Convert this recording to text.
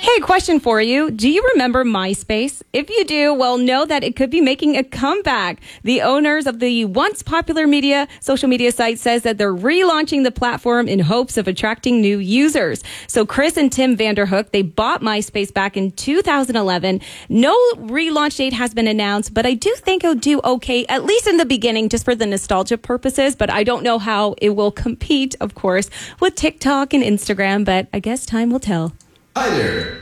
Hey, question for you. Do you remember MySpace? If you do, well, know that it could be making a comeback. The owners of the once popular social media site says that they're relaunching the platform in hopes of attracting new users. So Chris and Tim Vanderhook, they bought MySpace back in 2011. No relaunch date has been announced, but I do think it'll do okay, at least in the beginning, just for the nostalgia purposes. But I don't know how it will compete, of course, with TikTok and Instagram, but I guess time will tell. Hi there.